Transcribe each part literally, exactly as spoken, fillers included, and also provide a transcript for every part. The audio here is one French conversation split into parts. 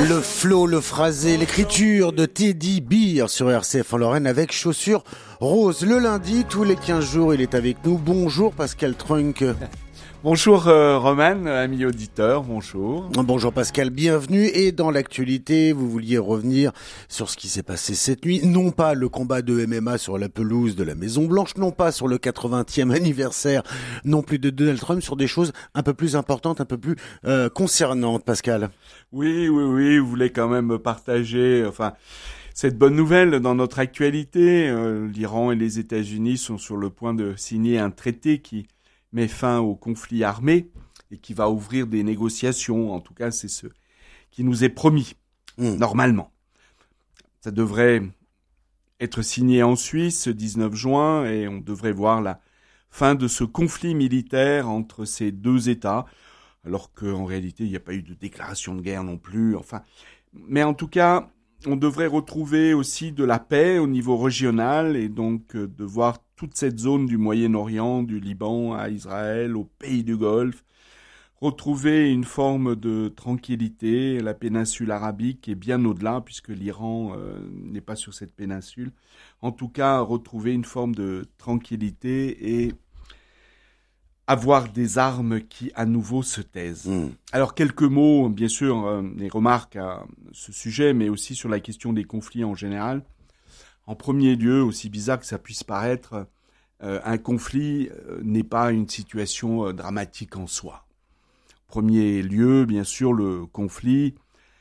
Le flow, le phrasé, l'écriture de Teddy Beer sur R C F en Lorraine avec Chaussures Roses. Le lundi, tous les quinze jours, il est avec nous. Bonjour Pascal Trunk. Bonjour euh, Roman, ami auditeur, bonjour. Bonjour Pascal, bienvenue. Et dans l'actualité, vous vouliez revenir sur ce qui s'est passé cette nuit. Non pas le combat de M M A sur la pelouse de la Maison Blanche, non pas sur le quatre-vingtième anniversaire, non plus de Donald Trump, sur des choses un peu plus importantes, un peu plus euh, concernantes, Pascal. Oui, oui, oui, vous voulez quand même partager, enfin, cette bonne nouvelle dans notre actualité. Euh, L'Iran et les États-Unis sont sur le point de signer un traité qui met fin au conflit armé et qui va ouvrir des négociations. En tout cas, c'est ce qui nous est promis, mmh. normalement. Ça devrait être signé en Suisse le dix-neuf juin et on devrait voir la fin de ce conflit militaire entre ces deux États, alors qu'en réalité, il n'y a pas eu de déclaration de guerre non plus. Enfin, mais en tout cas, on devrait retrouver aussi de la paix au niveau régional et donc euh, de voir toute cette zone du Moyen-Orient, du Liban à Israël, aux pays du Golfe, retrouver une forme de tranquillité, la péninsule arabique et bien au-delà, puisque l'Iran euh, n'est pas sur cette péninsule. En tout cas, retrouver une forme de tranquillité et avoir des armes qui, à nouveau, se taisent. Mmh. Alors, quelques mots, bien sûr, euh, des remarques à ce sujet, mais aussi sur la question des conflits en général. En premier lieu, aussi bizarre que ça puisse paraître, euh, un conflit euh, n'est pas une situation euh, dramatique en soi. En premier lieu, bien sûr, le conflit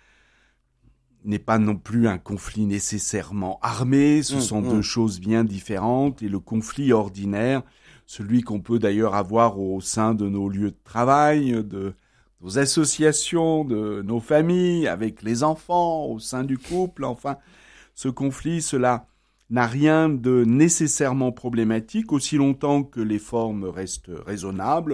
n'est pas non plus un conflit nécessairement armé. Ce mmh, sont mmh. deux choses bien différentes. Et le conflit ordinaire, celui qu'on peut d'ailleurs avoir au sein de nos lieux de travail, de nos associations, de nos familles, avec les enfants, au sein du couple, enfin, ce conflit, cela n'a rien de nécessairement problématique, aussi longtemps que les formes restent raisonnables,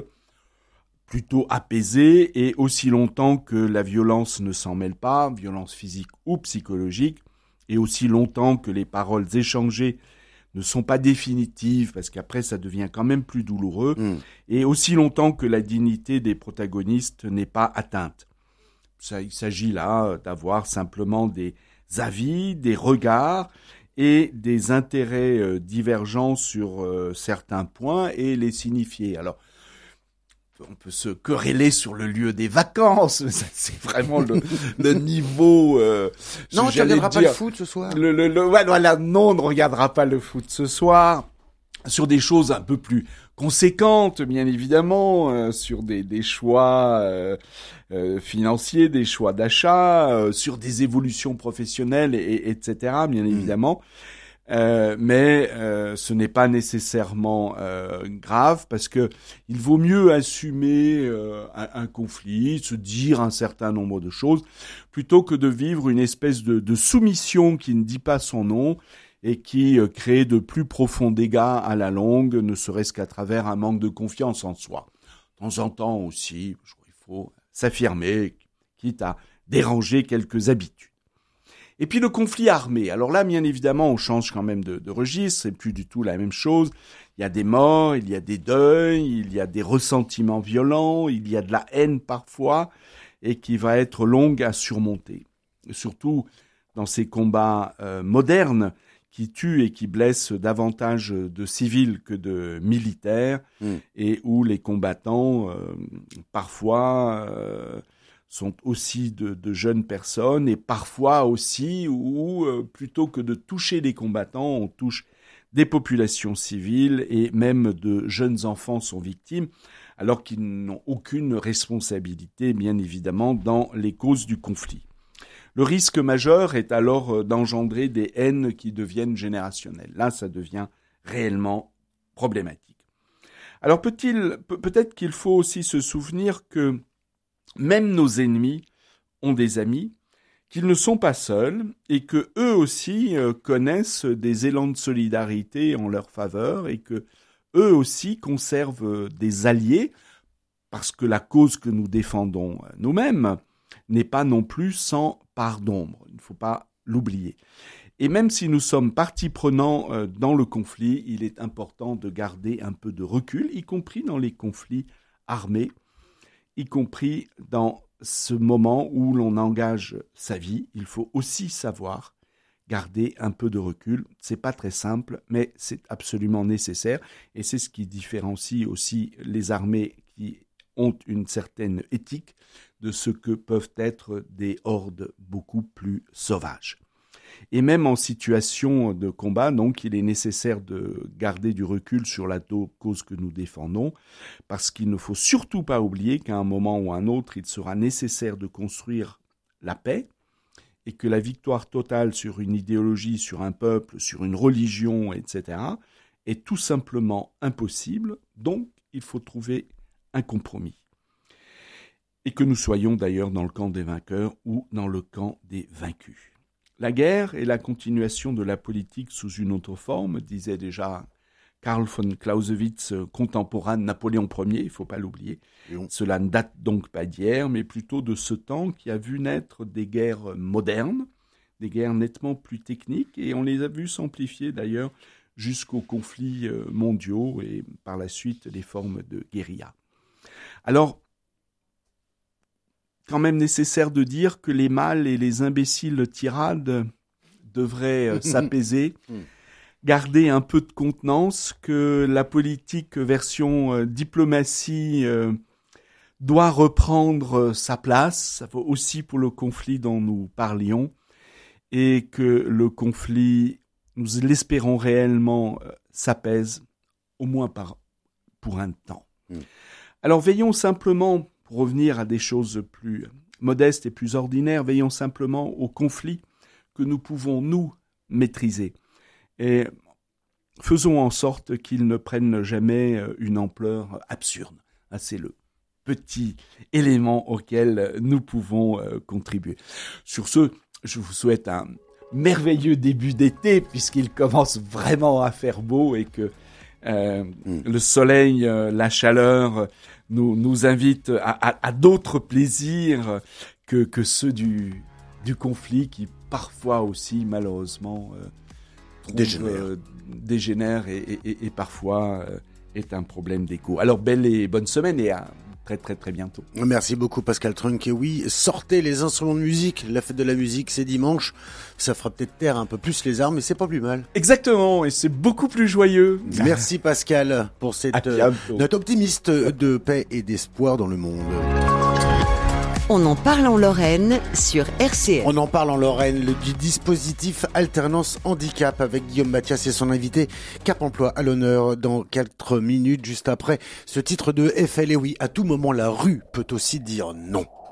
plutôt apaisées, et aussi longtemps que la violence ne s'en mêle pas, violence physique ou psychologique, et aussi longtemps que les paroles échangées ne sont pas définitives, parce qu'après ça devient quand même plus douloureux, mmh. et aussi longtemps que la dignité des protagonistes n'est pas atteinte. Ça, il s'agit là d'avoir simplement des avis, des regards, et des intérêts euh, divergents sur euh, certains points et les signifier. Alors, on peut se quereller sur le lieu des vacances, c'est vraiment le, le niveau... Euh, non, tu ne regarderas pas le foot ce soir. Le, le, le, voilà, non, on ne regardera pas le foot ce soir. Sur des choses un peu plus conséquentes, bien évidemment, euh, sur des, des choix euh, euh, financiers, des choix d'achat, euh, sur des évolutions professionnelles, et, etc., bien mmh. évidemment. Euh, mais euh, ce n'est pas nécessairement euh, grave parce que il vaut mieux assumer euh, un, un conflit, se dire un certain nombre de choses, plutôt que de vivre une espèce de, de soumission qui ne dit pas son nom et qui euh, crée de plus profonds dégâts à la longue, ne serait-ce qu'à travers un manque de confiance en soi. De temps en temps aussi, il faut s'affirmer, quitte à déranger quelques habitudes. Et puis le conflit armé. Alors là, bien évidemment, on change quand même de, de registre, c'est plus du tout la même chose. Il y a des morts, il y a des deuils, il y a des ressentiments violents, il y a de la haine parfois, et qui va être longue à surmonter. Surtout dans ces combats euh, modernes qui tuent et qui blessent davantage de civils que de militaires, mmh. et où les combattants, euh, parfois... Euh, sont aussi de, de jeunes personnes et parfois aussi où, euh, plutôt que de toucher les combattants, on touche des populations civiles et même de jeunes enfants sont victimes, alors qu'ils n'ont aucune responsabilité, bien évidemment, dans les causes du conflit. Le risque majeur est alors d'engendrer des haines qui deviennent générationnelles. Là, ça devient réellement problématique. Alors peut-il, peut-être qu'il faut aussi se souvenir que même nos ennemis ont des amis, qu'ils ne sont pas seuls et que eux aussi euh, connaissent des élans de solidarité en leur faveur et que eux aussi conservent des alliés parce que la cause que nous défendons nous-mêmes n'est pas non plus sans part d'ombre. Il ne faut pas l'oublier. Et même si nous sommes partie prenante euh, dans le conflit, il est important de garder un peu de recul, y compris dans les conflits armés, y compris dans ce moment où l'on engage sa vie, il faut aussi savoir garder un peu de recul. C'est pas très simple, mais c'est absolument nécessaire. Et c'est ce qui différencie aussi les armées qui ont une certaine éthique de ce que peuvent être des hordes beaucoup plus sauvages. Et même en situation de combat, donc, il est nécessaire de garder du recul sur la cause que nous défendons, parce qu'il ne faut surtout pas oublier qu'à un moment ou un autre, il sera nécessaire de construire la paix, et que la victoire totale sur une idéologie, sur un peuple, sur une religion, et cetera, est tout simplement impossible. Donc, il faut trouver un compromis. Et que nous soyons d'ailleurs dans le camp des vainqueurs ou dans le camp des vaincus. La guerre est la continuation de la politique sous une autre forme, disait déjà Karl von Clausewitz, contemporain de Napoléon Ier, il ne faut pas l'oublier. Oui. Cela ne date donc pas d'hier, mais plutôt de ce temps qui a vu naître des guerres modernes, des guerres nettement plus techniques, et on les a vues s'amplifier d'ailleurs jusqu'aux conflits mondiaux et par la suite les formes de guérilla. Alors, quand même nécessaire de dire que les mâles et les imbéciles tirades devraient s'apaiser, garder un peu de contenance, que la politique version euh, diplomatie euh, doit reprendre sa place, ça vaut aussi pour le conflit dont nous parlions, et que le conflit, nous l'espérons réellement, euh, s'apaise, au moins par, pour un temps. Mmh. Alors veillons simplement, pour revenir à des choses plus modestes et plus ordinaires, veillons simplement au conflit que nous pouvons, nous, maîtriser. Et faisons en sorte qu'ils ne prennent jamais une ampleur absurde. C'est le petit élément auquel nous pouvons contribuer. Sur ce, je vous souhaite un merveilleux début d'été, puisqu'il commence vraiment à faire beau et que euh, mmh. le soleil, la chaleur nous, nous invitent à, à, à d'autres plaisirs que, que ceux du, du conflit qui parfois aussi, malheureusement, euh, trouve, dégénère, euh, dégénère et, et, et parfois euh, est un problème d'écho. Alors, belle et bonne semaine et à très très très bientôt. Merci beaucoup Pascal Trunk. Et oui, sortez les instruments de musique. La fête de la musique, c'est dimanche. Ça fera peut-être taire un peu plus les armes, mais c'est pas plus mal. Exactement, et c'est beaucoup plus joyeux. Merci Pascal pour cette euh, note optimiste de paix et d'espoir dans le monde. On en parle en Lorraine sur R C F. On en parle en Lorraine le, du dispositif Alternance Handicap avec Guillaume Mathias et son invité Cap Emploi à l'honneur dans quatre minutes juste après ce titre de F L. Et oui, à tout moment la rue peut aussi dire non.